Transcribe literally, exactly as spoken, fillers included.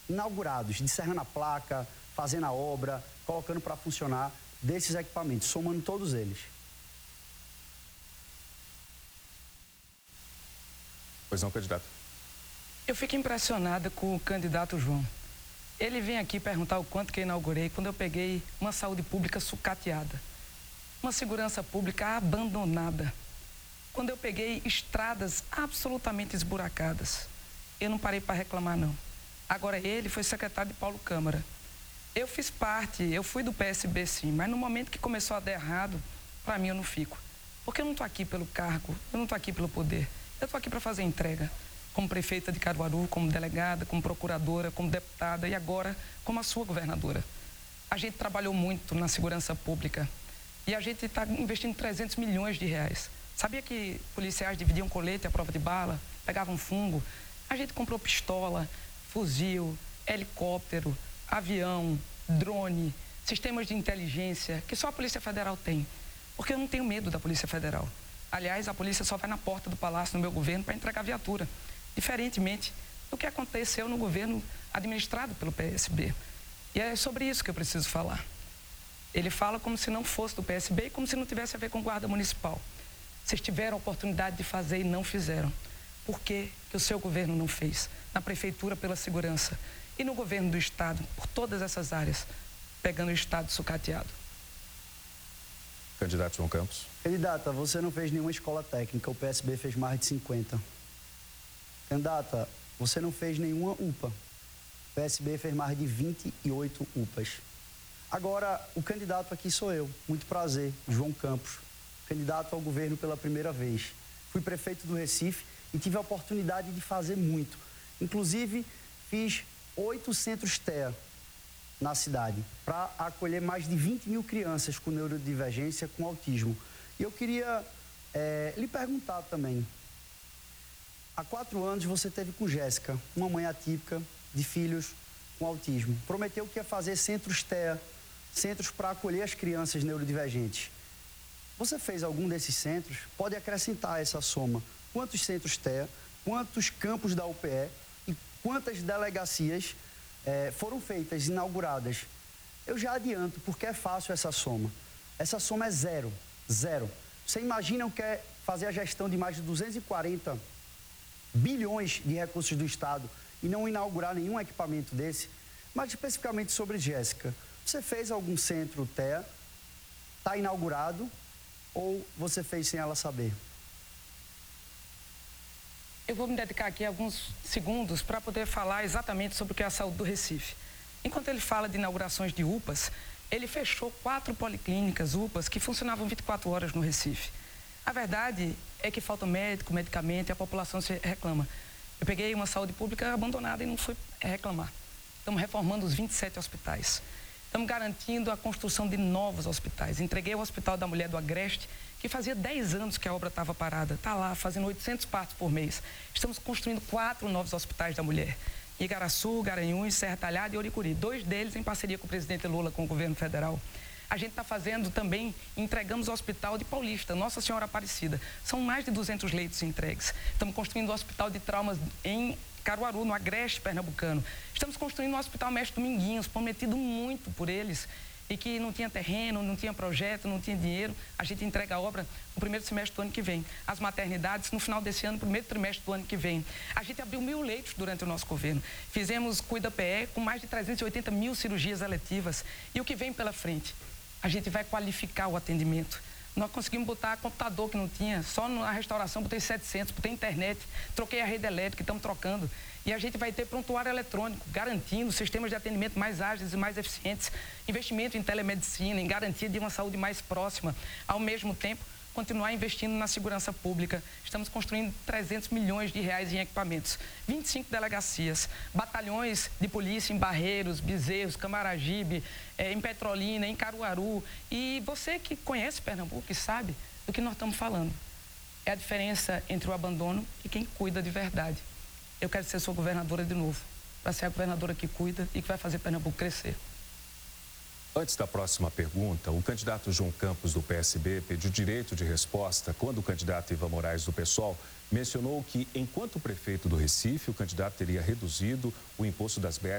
inaugurados, descerrando a placa, fazendo a obra, colocando para funcionar desses equipamentos, somando todos eles. Pois não, candidato. Eu fico impressionada com o candidato João. Ele vem aqui perguntar o quanto que eu inaugurei quando eu peguei uma saúde pública sucateada, uma segurança pública abandonada, quando eu peguei estradas absolutamente esburacadas. Eu não parei para reclamar, não. Agora, ele foi secretário de Paulo Câmara. Eu fiz parte, eu fui do P S B, sim, mas no momento que começou a dar errado, para mim eu não fico. Porque eu não estou aqui pelo cargo, eu não estou aqui pelo poder. Eu estou aqui para fazer entrega, como prefeita de Caruaru, como delegada, como procuradora, como deputada e agora como a sua governadora. A gente trabalhou muito na segurança pública e a gente está investindo trezentos milhões de reais. Sabia que policiais dividiam colete à prova de bala, pegavam fungo? A gente comprou pistola, fuzil, helicóptero, avião, drone, sistemas de inteligência, que só a Polícia Federal tem. Porque eu não tenho medo da Polícia Federal. Aliás, a polícia só vai na porta do palácio no meu governo para entregar viatura, diferentemente do que aconteceu no governo administrado pelo P S B. E é sobre isso que eu preciso falar. Ele fala como se não fosse do P S B e como se não tivesse a ver com guarda municipal. Vocês tiveram a oportunidade de fazer e não fizeram. Por que que o seu governo não fez? Na prefeitura pela segurança e no governo do estado, por todas essas áreas, pegando o estado sucateado. Candidato João Campos. Candidata, você não fez nenhuma escola técnica, o P S B fez mais de cinquenta. Candidata, você não fez nenhuma U P A, o P S B fez mais de vinte e oito U P As. Agora, o candidato aqui sou eu, muito prazer, João Campos, candidato ao governo pela primeira vez. Fui prefeito do Recife e tive a oportunidade de fazer muito. Inclusive, fiz oito centros T E A na cidade, para acolher mais de vinte mil crianças com neurodivergência, com autismo. E eu queria é, lhe perguntar também, há quatro anos você teve com Jéssica, uma mãe atípica de filhos com autismo. Prometeu que ia fazer centros T E A, centros para acolher as crianças neurodivergentes. Você fez algum desses centros? Pode acrescentar essa soma. Quantos centros T E A, quantos campos da U P E e quantas delegacias É, foram feitas, inauguradas? Eu já adianto, porque é fácil essa soma. Essa soma é zero, zero. Você imagina que é fazer a gestão de mais de duzentos e quarenta bilhões de recursos do Estado e não inaugurar nenhum equipamento desse? Mas especificamente sobre Jéssica, você fez algum centro T E A? Está inaugurado ou você fez sem ela saber? Eu vou me dedicar aqui alguns segundos para poder falar exatamente sobre o que é a saúde do Recife. Enquanto ele fala de inaugurações de U P As, ele fechou quatro policlínicas U P As que funcionavam vinte e quatro horas no Recife. A verdade é que falta médico, medicamento e a população se reclama. Eu peguei uma saúde pública abandonada e não fui reclamar. Estamos reformando os vinte e sete hospitais. Estamos garantindo a construção de novos hospitais. Entreguei o Hospital da Mulher do Agreste, que fazia dez anos que a obra estava parada. Está lá, fazendo oitocentos partos por mês. Estamos construindo quatro novos hospitais da mulher. Igaraçu, Garanhuns, Serra Talhada e Oricuri. Dois deles em parceria com o presidente Lula, com o governo federal. A gente está fazendo também, entregamos o Hospital de Paulista, Nossa Senhora Aparecida. São mais de duzentos leitos entregues. Estamos construindo o Hospital de Traumas em Caruaru, no Agreste pernambucano. Estamos construindo o Hospital Mestre Dominguinhos, prometido muito por eles, e que não tinha terreno, não tinha projeto, não tinha dinheiro. A gente entrega a obra no primeiro semestre do ano que vem. As maternidades no final desse ano, no primeiro trimestre do ano que vem. A gente abriu mil leitos durante o nosso governo. Fizemos Cuida P E com mais de trezentas e oitenta mil cirurgias eletivas. E o que vem pela frente? A gente vai qualificar o atendimento. Nós conseguimos botar computador que não tinha, só na restauração botei setecentos, botei internet, troquei a rede elétrica, estamos trocando. E a gente vai ter prontuário eletrônico, garantindo sistemas de atendimento mais ágeis e mais eficientes, investimento em telemedicina, em garantia de uma saúde mais próxima. Ao mesmo tempo, continuar investindo na segurança pública. Estamos construindo trezentos milhões de reais em equipamentos, vinte e cinco delegacias, batalhões de polícia em Barreiros, Bezerros, Camaragibe, eh, em Petrolina, em Caruaru. E você que conhece Pernambuco e sabe do que nós estamos falando. É a diferença entre o abandono e quem cuida de verdade. Eu quero ser sua governadora de novo, para ser a governadora que cuida e que vai fazer Pernambuco crescer. Antes da próxima pergunta, o candidato João Campos, do P S B, pediu direito de resposta quando o candidato Ivan Moraes, do PSOL, mencionou que, enquanto prefeito do Recife, o candidato teria reduzido o imposto das B